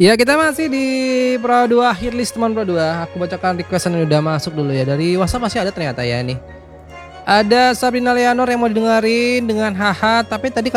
Ya kita masih di Pro 2 hit list teman Pro 2. Aku bacakan requestan yang udah masuk dulu ya. Dari WhatsApp masih ada ternyata ya nih. Ada Sabrina Leonor yang mau didengerin dengan haha, tapi tadi